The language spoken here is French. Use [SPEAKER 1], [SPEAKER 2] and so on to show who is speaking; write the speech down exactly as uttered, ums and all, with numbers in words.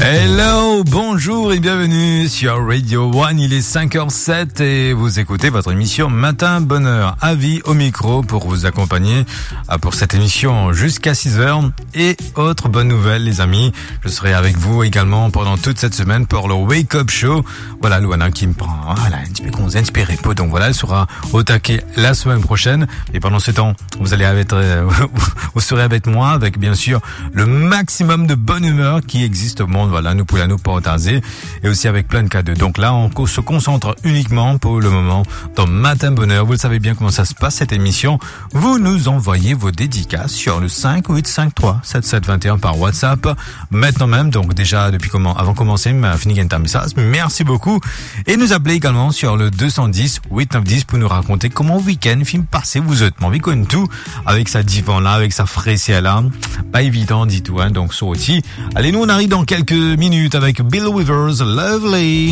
[SPEAKER 1] Hello, bonjour et bienvenue sur Radio One. Il est cinq heures sept et vous écoutez votre émission Matin Bonheur. Avis au micro pour vous accompagner pour cette émission jusqu'à six heures. Et autre bonne nouvelle, les amis, je serai avec vous également pendant toute cette semaine pour le Wake Up Show. Voilà, Luana qui me prend, voilà, un petit peu qu'on inspiré peu. Donc voilà, elle sera au taquet la semaine prochaine. Et pendant ce temps, vous allez être, vous serez avec moi, avec bien sûr le maximum de bonne humeur qui existe au monde. Voilà, nous pouvons nous partager et aussi avec plein de cadeaux. Donc là, on se concentre uniquement pour le moment dans Matin Bonheur. Vous le savez bien comment ça se passe cette émission. Vous nous envoyez vos dédicaces sur le cinq huit cinq trois sept sept deux un par WhatsApp. Maintenant même, donc déjà depuis comment, avant de commencer, m'a fini un message. Merci beaucoup. Et nous appelez également sur le deux un zéro huit neuf dix pour nous raconter comment le week-end film passé vous êtes. M'envie qu'on tout avec sa divan là, avec sa fraisière là. Pas évident du tout, hein. Donc, sorti. Allez, nous on arrive dans quelques minutes avec Bill Withers, Lovely.